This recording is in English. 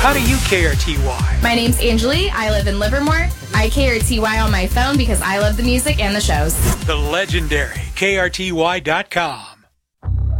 How do you KRTY? My name's Angeli. I live in Livermore. I KRTY on my phone because I love the music and the shows. The legendary KRTY.com.